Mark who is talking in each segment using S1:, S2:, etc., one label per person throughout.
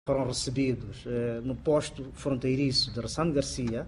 S1: foram recebidos no posto fronteiriço de Ressano Garcia.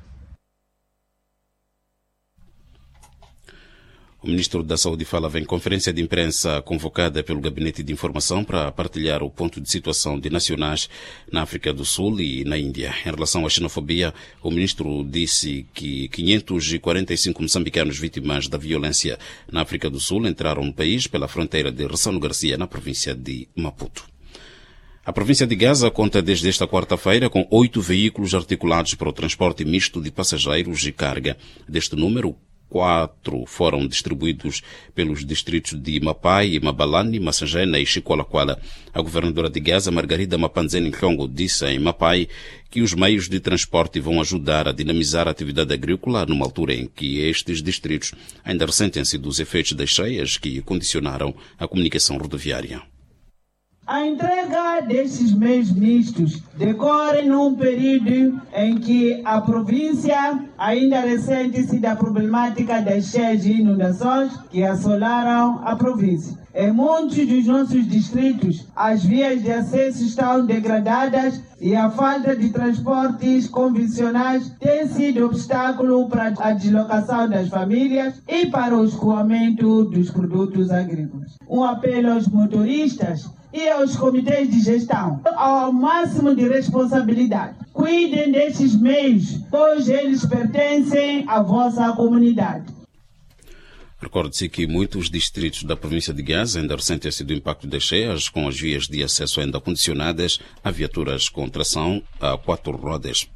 S2: O ministro da Saúde falava em conferência de imprensa convocada pelo Gabinete de Informação para partilhar o ponto de situação de nacionais na África do Sul e na Índia. Em relação à xenofobia, o ministro disse que 545 moçambicanos vítimas da violência na África do Sul entraram no país pela fronteira de Ressano Garcia, na província de Maputo. A província de Gaza conta desde esta quarta-feira com 8 veículos articulados para o transporte misto de passageiros e carga. Deste número, 4 foram distribuídos pelos distritos de Mapai, Mabalane, Massangena e Chicolaquala. A governadora de Gaza, Margarida Mapanzeni Nhlongo, disse em Mapai que os meios de transporte vão ajudar a dinamizar a atividade agrícola numa altura em que estes distritos ainda ressentem-se dos efeitos das cheias que condicionaram a comunicação rodoviária.
S3: A entrega destes meios mistos decorre num período em que a província ainda ressente-se da problemática das cheias e inundações que assolaram a província. Em muitos dos nossos distritos, as vias de acesso estão degradadas e a falta de transportes convencionais tem sido obstáculo para a deslocação das famílias e para o escoamento dos produtos agrícolas. Um apelo aos motoristas e aos comitês de gestão ao máximo de responsabilidade. Cuidem destes meios, pois eles pertencem à vossa comunidade.
S2: Recorde-se que muitos distritos da província de Gaza ainda ressentem-se do impacto das cheias, com as vias de acesso ainda condicionadas a viaturas com tração a 4 rodas.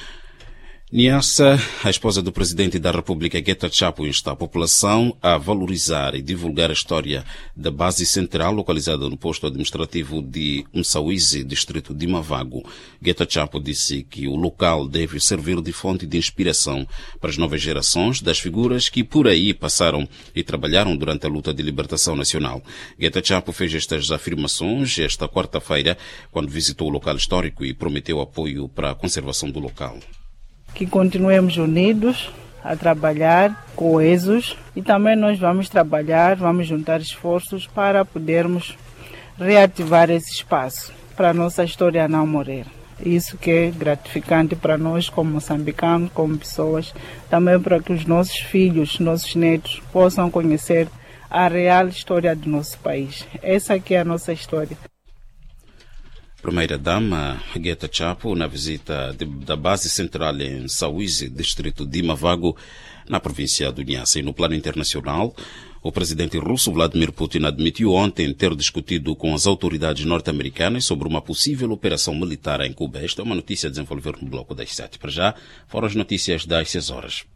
S2: Niassa, a esposa do presidente da República, Getachew, insta a população a valorizar e divulgar a história da base central localizada no posto administrativo de Msawizi, distrito de Mavago. Getachew disse que o local deve servir de fonte de inspiração para as novas gerações das figuras que por aí passaram e trabalharam durante a luta de libertação nacional. Getachew fez estas afirmações esta quarta-feira, quando visitou o local histórico e prometeu apoio para a conservação do local.
S4: Que continuemos unidos a trabalhar, coesos, e também nós vamos trabalhar, vamos juntar esforços para podermos reativar esse espaço, para a nossa história não morrer. Isso que é gratificante para nós como moçambicanos, como pessoas, também para que os nossos filhos, nossos netos possam conhecer a real história do nosso país. Essa aqui é a nossa história.
S2: Primeira-dama Getachew na visita da base central em Msawizi, distrito de Mavago, na província do Niassa. E no plano internacional, o presidente russo Vladimir Putin admitiu ontem ter discutido com as autoridades norte-americanas sobre uma possível operação militar em Cuba. Esta é uma notícia a desenvolver no bloco das 7. Para já, foram as notícias das 6 horas.